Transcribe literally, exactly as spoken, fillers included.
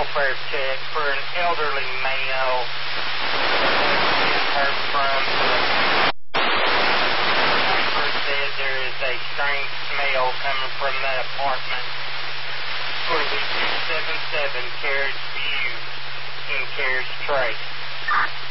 welfare check for an elderly male heard from. Neighbor said there is a strange smell coming from that apartment. For the two seven seven Carriage View in Carriage Trace.